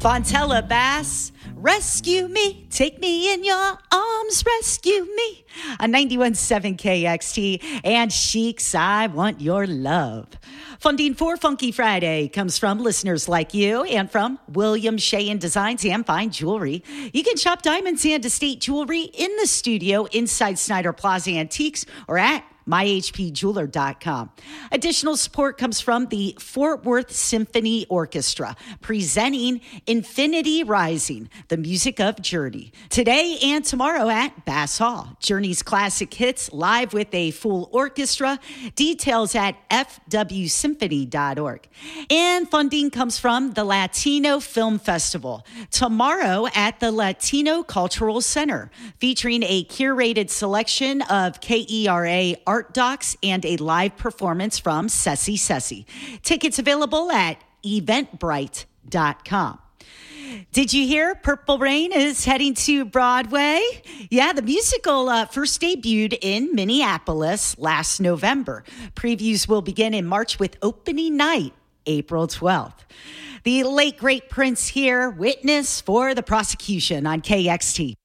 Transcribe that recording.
Fontella Bass, rescue me, take me in your arms, rescue me. On 91.7 KXT and Chic's I Want Your Love. Funding for Funky Friday comes from listeners like you and from William Sheehan Designs and Fine Jewelry. You can shop diamonds and estate jewelry in the studio inside Snyder Plaza Antiques or at myhpjeweler.com. Additional support comes from the Fort Worth Symphony Orchestra, presenting Infinity Rising, the music of Journey, today and tomorrow at Bass Hall. Journey's classic hits live with a full orchestra. Details at fwsymphony.org. And funding comes from the Latino Film Festival, tomorrow at the Latino Cultural Center, featuring a curated selection of KERA art docs and a live performance from Ceci Ceci. Tickets available at eventbrite.com. Did you hear Purple Rain is heading to Broadway? Yeah, the musical first debuted in Minneapolis last November. Previews will begin in March with opening night, April 12th. The late, great Prince here, witness for the prosecution on KXT.